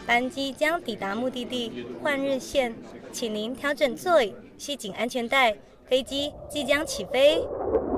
班机将抵达目的地换日线，请您调整座椅，系紧安全带，飞机即将起飞。